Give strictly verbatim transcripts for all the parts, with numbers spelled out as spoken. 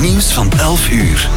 Nieuws van elf uur.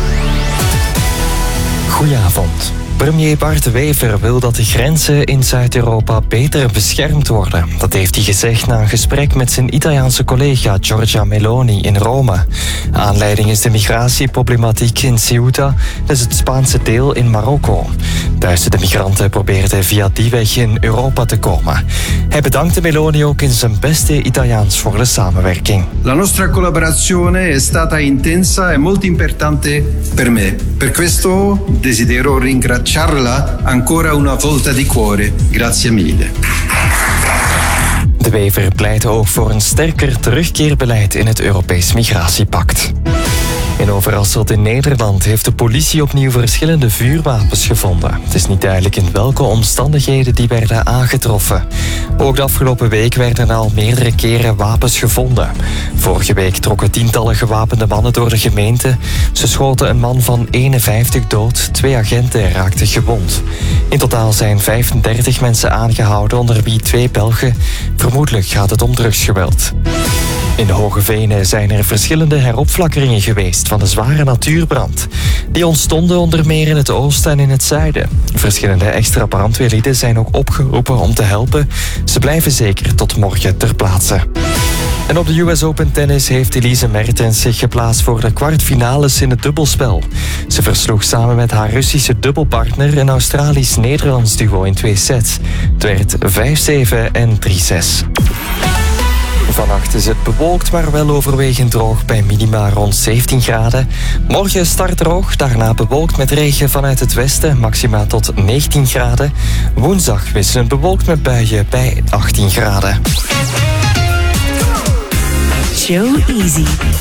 Goedenavond. Premier Bart Wever wil dat de grenzen in Zuid-Europa beter beschermd worden. Dat heeft hij gezegd na een gesprek met zijn Italiaanse collega Giorgia Meloni in Rome. Aanleiding is de migratieproblematiek in Ceuta, dat is het Spaanse deel in Marokko. Duizenden migranten probeerden via die weg in Europa te komen. Hij bedankte Meloni ook in zijn beste Italiaans voor de samenwerking. La nostra collaborazione è stata intensa e molto importante per me. Per questo desidero ringraziarla ancora una volta di cuore. Grazie mille. De Wever pleit ook voor een sterker terugkeerbeleid in het Europees Migratiepact. In Overasselt in Nederland heeft de politie opnieuw verschillende vuurwapens gevonden. Het is niet duidelijk in welke omstandigheden die werden aangetroffen. Ook de afgelopen week werden al meerdere keren wapens gevonden. Vorige week trokken tientallen gewapende mannen door de gemeente. Ze schoten een man van eenenvijftig dood, twee agenten raakten gewond. In totaal zijn vijfendertig mensen aangehouden, onder wie twee Belgen. Vermoedelijk gaat het om drugsgeweld. In de Hoge Venen zijn er verschillende heropflakkeringen geweest van de zware natuurbrand. Die ontstonden onder meer in het oosten en in het zuiden. Verschillende extra brandweerlieden zijn ook opgeroepen om te helpen. Ze blijven zeker tot morgen ter plaatse. En op de U S Open Tennis heeft Elise Mertens zich geplaatst voor de kwartfinales in het dubbelspel. Ze versloeg samen met haar Russische dubbelpartner een Australisch-Nederlands duo in twee sets. Het werd vijf zeven en drie zes. Vannacht is het bewolkt, maar wel overwegend droog bij minima rond zeventien graden. Morgen start droog, daarna bewolkt met regen vanuit het westen, maxima tot negentien graden. Woensdag wisselend bewolkt met buien bij achttien graden. Show Easy.